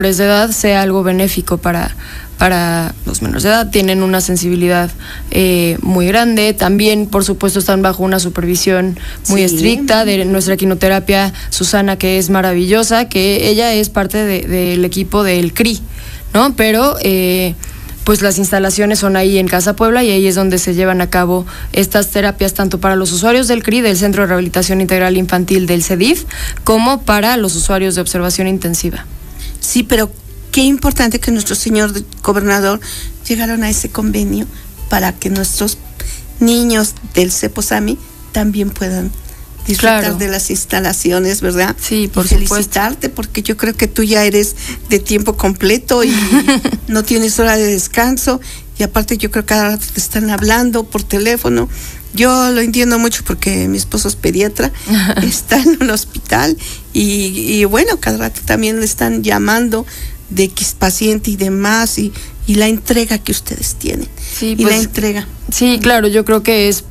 menores de edad sea algo benéfico para los menores de edad. Tienen una sensibilidad muy grande. También, por supuesto, están bajo una supervisión muy estricta de nuestra quinoterapia Susana, que es maravillosa, que ella es parte del equipo del CRI, ¿no? Pero pues las instalaciones son ahí en Casa Puebla, y ahí es donde se llevan a cabo estas terapias, tanto para los usuarios del CRI, del Centro de Rehabilitación Integral Infantil del CEDIF, como para los usuarios de observación intensiva. Sí, pero qué importante que nuestro señor gobernador llegaron a ese convenio para que nuestros niños del CEPOSAMI también puedan disfrutar de las instalaciones, ¿verdad? Sí, por supuesto. Felicitarte, porque yo creo que tú ya eres de tiempo completo y no tienes hora de descanso, y aparte yo creo que cada rato te están hablando por teléfono. Yo lo entiendo mucho porque mi esposo es pediatra, está en un hospital y bueno, cada rato también le están llamando de X paciente y demás, y la entrega que ustedes tienen. Sí, y pues, la entrega. Sí, claro, yo creo que es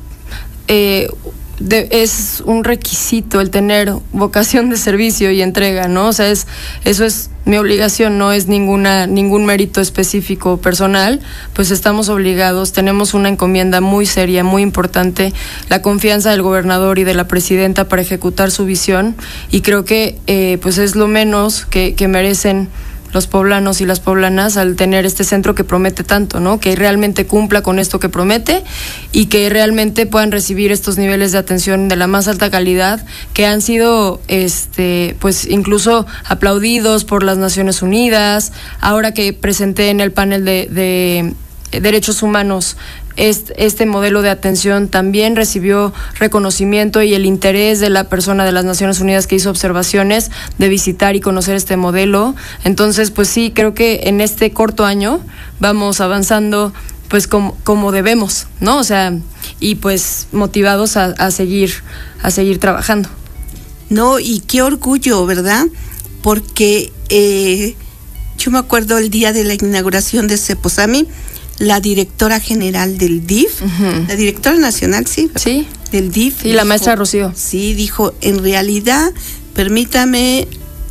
un requisito el tener vocación de servicio y entrega, ¿no? O sea, eso es mi obligación, no es ningún mérito específico personal. Pues estamos obligados, tenemos una encomienda muy seria, muy importante, la confianza del gobernador y de la presidenta para ejecutar su visión, y creo que pues es lo menos que merecen los poblanos y las poblanas al tener este centro que promete tanto, ¿no? Que realmente cumpla con esto que promete, y que realmente puedan recibir estos niveles de atención de la más alta calidad, que han sido pues incluso aplaudidos por las Naciones Unidas. Ahora que presenté en el panel de derechos humanos este modelo de atención, también recibió reconocimiento y el interés de la persona de las Naciones Unidas que hizo observaciones de visitar y conocer este modelo. Entonces, pues sí, creo que en este corto año vamos avanzando pues como debemos, ¿no? O sea, y pues motivados a seguir trabajando. No, y qué orgullo, ¿verdad? Porque yo me acuerdo el día de la inauguración de CEPOSAMI, la directora general del DIF, la directora nacional, sí, del DIF. Y la maestra Rocío. Sí, dijo, en realidad, permítame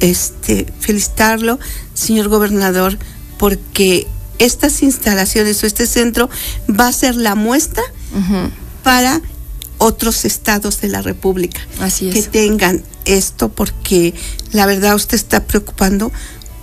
felicitarlo, señor gobernador, porque estas instalaciones o este centro va a ser la muestra para otros estados de la República. Así es. Que tengan esto, porque la verdad usted está preocupando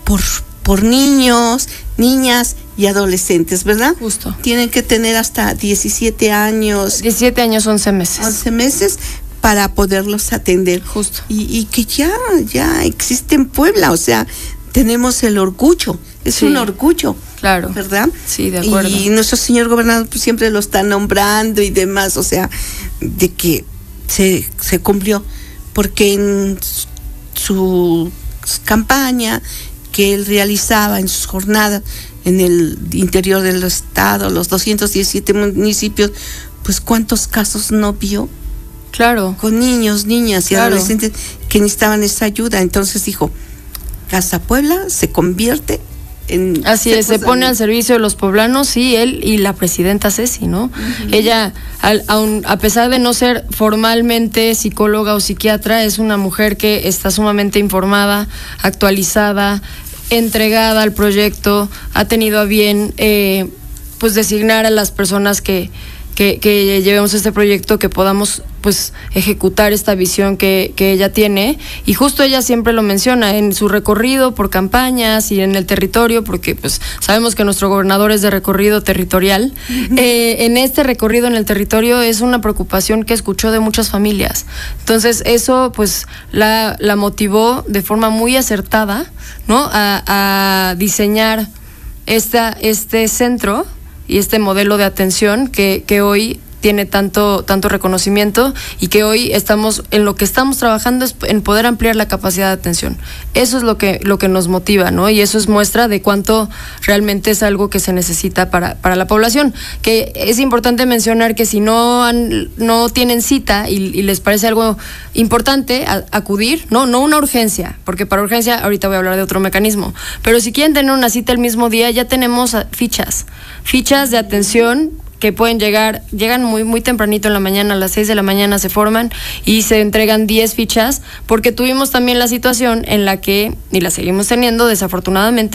por niños, niñas y adolescentes, ¿verdad? Justo. Tienen que tener hasta 17 años. 17 años, 11 meses. 11 meses para poderlos atender. Justo. Y que ya existe en Puebla, o sea, tenemos el orgullo, es un orgullo. Claro. ¿Verdad? Sí, de acuerdo. Y nuestro señor gobernador pues siempre lo está nombrando y demás, o sea, de que se cumplió, porque en su campaña que él realizaba en sus jornadas en el interior del estado, los 217 municipios, pues ¿cuántos casos no vio? Claro. Con niños, niñas y adolescentes que necesitaban esa ayuda. Entonces dijo, Casa Puebla se convierte en... Así es, se pone al servicio de los poblanos, sí, él y la presidenta Ceci, ¿no? Ella, a pesar de no ser formalmente psicóloga o psiquiatra, es una mujer que está sumamente informada, actualizada, entregada al proyecto, ha tenido a bien pues designar a las personas que llevemos este proyecto, que podamos pues ejecutar esta visión que ella tiene, y justo ella siempre lo menciona en su recorrido por campañas y en el territorio, porque pues sabemos que nuestro gobernador es de recorrido territorial. En este recorrido en el territorio es una preocupación que escuchó de muchas familias, entonces eso pues la motivó de forma muy acertada, ¿no? A diseñar este centro y este modelo de atención que hoy tiene tanto reconocimiento, y que hoy en lo que estamos trabajando es en poder ampliar la capacidad de atención. Eso es lo que nos motiva, ¿no? Y eso es muestra de cuánto realmente es algo que se necesita para la población. Que es importante mencionar que si no tienen cita y les parece algo importante acudir, no una urgencia, porque para urgencia ahorita voy a hablar de otro mecanismo, pero si quieren tener una cita el mismo día, ya tenemos fichas de atención que llegan muy, muy tempranito en la mañana, a las 6 de la mañana se forman y se entregan 10 fichas, porque tuvimos también la situación en la que, y la seguimos teniendo desafortunadamente,